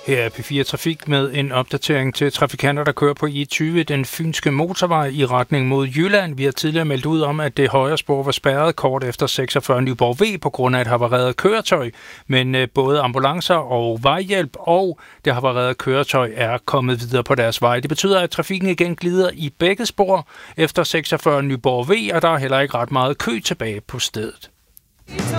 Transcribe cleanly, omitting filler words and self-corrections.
Her er P4 Trafik med en opdatering til trafikanter, der kører på E20, den fynske motorvej i retning mod Jylland. Vi har tidligere meldt ud om, at det højre spor var spærret kort efter 46 Nyborg V på grund af et havareret køretøj. Men både ambulancer og vejhjælp og det havarerede køretøj er kommet videre på deres vej. Det betyder, at trafikken igen glider i begge spor efter 46 Nyborg V, og der er heller ikke ret meget kø tilbage på stedet.